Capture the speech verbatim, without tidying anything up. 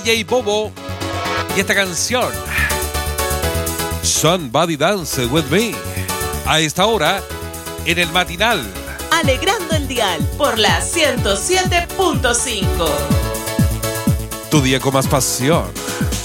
J Bobo y esta canción Somebody Dance With Me a esta hora en el matinal, alegrando el dial por la ciento siete punto cinco. Tu día con más pasión.